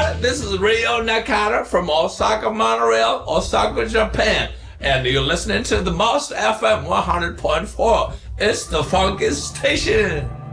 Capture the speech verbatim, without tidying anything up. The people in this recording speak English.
everybody. This is Rio Nakata from Osaka Monorail, Osaka, Japan. And you're listening to the Most F M one hundred point four. It's the funkiest station.